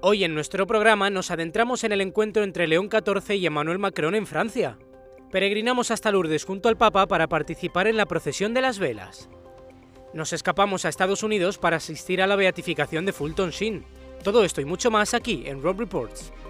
Hoy en nuestro programa nos adentramos en el encuentro entre León XIV y Emmanuel Macron en Francia. Peregrinamos hasta Lourdes junto al Papa para participar en la procesión de las velas. Nos escapamos a Estados Unidos para asistir a la beatificación de Fulton Sheen. Todo esto y mucho más aquí en Rob Reports.